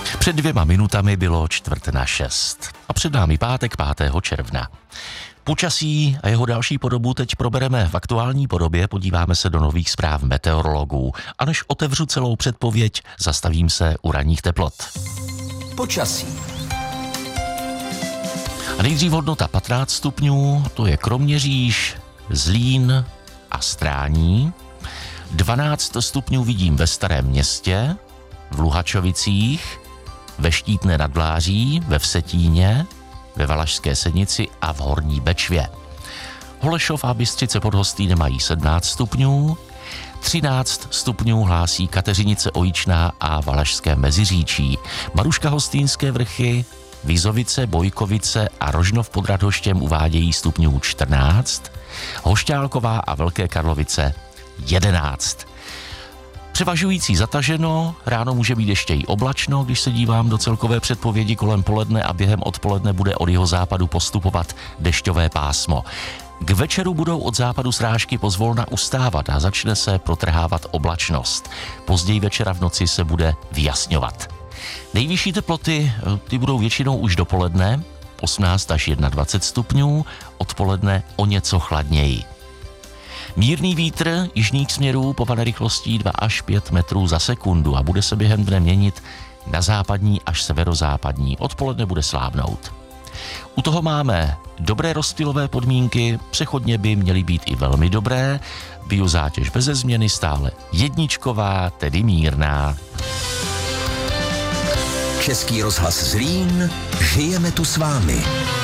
Před 2 minutami bylo 5:45 a před námi pátek 5. června. Počasí a jeho další podobu teď probereme v aktuální podobě, podíváme se do nových zpráv meteorologů a než otevřu celou předpověď, zastavím se u ranních teplot. Počasí. A nejdřív hodnota 15 stupňů, to je Kroměříž, Zlín a Strání. 12 stupňů vidím ve Starém Městě, v Luhačovicích, ve Štítné nad Vláří, ve Vsetíně, ve Valašské Sednici a v Horní Bečvě. Holešov a Bystřice pod Hostýnem mají 17 stupňů, 13 stupňů hlásí Kateřinice Ojičná a Valašské Meziříčí. Maruška Hostýnské Vrchy, Vizovice, Bojkovice a Rožnov pod Radhoštěm uvádějí stupňů 14, Hošťálková a Velké Karlovice 11. Převažující zataženo, ráno může být ještě i oblačno, když se dívám do celkové předpovědi kolem poledne a během odpoledne bude od jihozápadu postupovat dešťové pásmo. K večeru budou od západu srážky pozvolna ustávat a začne se protrhávat oblačnost. Později večera v noci se bude vyjasňovat. Nejvyšší teploty, ty budou většinou už dopoledne, 18 až 21 stupňů, odpoledne o něco chladněji. Mírný vítr jižních směrů povane rychlostí 2 až 5 metrů za sekundu a bude se během dne měnit na západní až severozápadní. Odpoledne bude slábnout. U toho máme dobré rozptylové podmínky, přechodně by měly být i velmi dobré, biozátěž beze změny stále jedničková, tedy mírná. Český rozhlas Zlín, žijeme tu s vámi.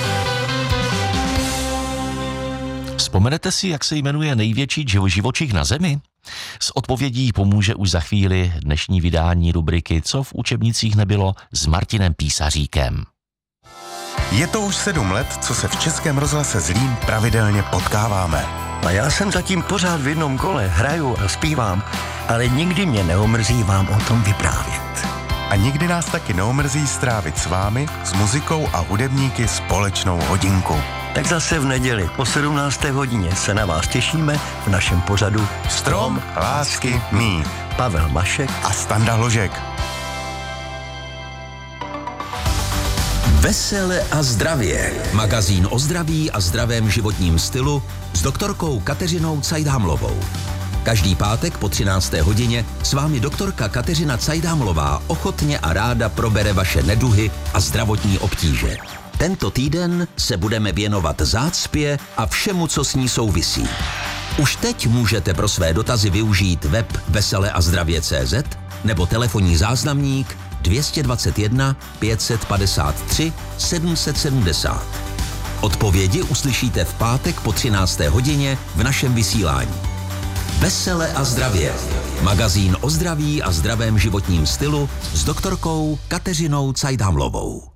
Vzpomenete si, jak se jmenuje největší živočich na Zemi? S odpovědí pomůže už za chvíli dnešní vydání rubriky Co v učebnicích nebylo s Martinem Písaříkem. Je to už 7 let, co se v Českém rozhlase Zlín pravidelně potkáváme. A já jsem zatím pořád v jednom kole, hraju a zpívám, ale nikdy mě neomrzí vám o tom vyprávět. A nikdy nás taky neomrzí strávit s vámi, s muzikou a hudebníky společnou hodinku. Tak zase v neděli po 17. hodině se na vás těšíme v našem pořadu Strom lásky mý. Pavel Mašek A Standa Hložek. Vesele a zdravě. Magazín o zdraví a zdravém životním stylu s doktorkou Kateřinou Cajdámlovou. Každý pátek po 13. hodině s vámi doktorka Kateřina Cajdámlová ochotně a ráda probere vaše neduhy a zdravotní obtíže. Tento týden se budeme věnovat zácpě a všemu, co s ní souvisí. Už teď můžete pro své dotazy využít web veseleazdravě.cz nebo telefonní záznamník 221 553 770. Odpovědi uslyšíte v pátek po 13. hodině v našem vysílání. Vesele a zdravě. Magazín o zdraví a zdravém životním stylu s doktorkou Kateřinou Cajdámlovou.